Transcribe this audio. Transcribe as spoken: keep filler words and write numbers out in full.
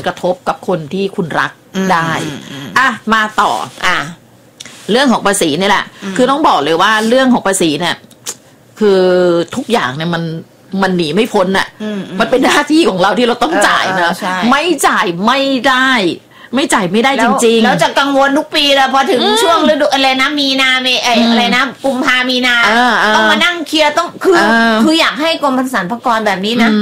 กระทบกับคนที่คุณรักได้อ่ะมาต่ออ่ะเรื่องของภาษีนี่แหละคือต้องบอกเลยว่าเรื่องของภาษีเนี่ยคือทุกอย่างเนี่ยมันมันหนีไม่พ้นน่ะมันเป็นหน้าที่ของเราที่เราต้องจ่ายนะไม่จ่ายไม่ได้ไม่จ่ายไม่ได้จริงๆแล้วจะกังวลทุกปีแล้วพอถึงช่วงฤดูอะไรนะมีนาเมไออะไรนะกุมภามีนาต้องมานั่งเคลียร์ต้องคือคืออยากให้กรมสรรพากรแบบนี้นะ